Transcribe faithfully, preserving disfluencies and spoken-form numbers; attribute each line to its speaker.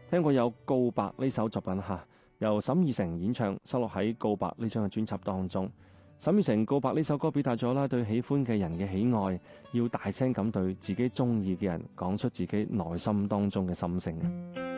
Speaker 1: 聽過有《告白》呢首作品吓，由沈以誠演唱，收錄喺《告白》呢張嘅專輯當中。沈以誠《告白》呢首歌表達咗啦對喜歡嘅人嘅喜愛，要大聲咁對自己中意嘅人講出自己內心當中嘅心聲。